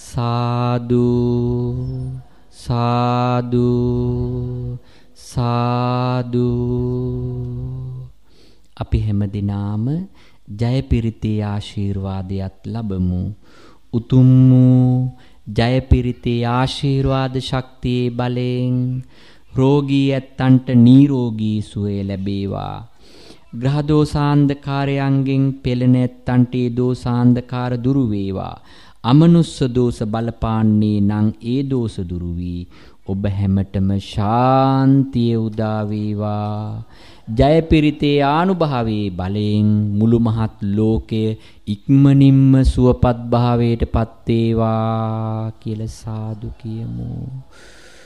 සාදු සාදු සාදු. අපි හැමදිනාම ජයපිරිතේ ආශිර්වාදයක් ලැබමු. උතුම් වූ ජයපිරිතේ ආශිර්වාද ශක්තියේ බලයෙන් රෝගී ඇත්තන්ට නිරෝගී සුවය ලැබේවා. ග්‍රහ දෝෂාන්ධකාරයන්ගෙන් පෙළෙන ඇත්තන්ට ඒ දෝෂාන්ධකාර දුරු වේවා. අමනුස්ස දෝෂ බලපාන්නේ නම් ඒ දෝෂ දුරු වී ඔබ හැමතෙම ශාන්තිය උදා වේවා. ජයපිරිතේ ආනුභාවයේ බලයෙන් මුළු මහත් ලෝකය ඉක්මනින්ම සුවපත් භාවයට පත් වේවා කියලා සාදු කියමු.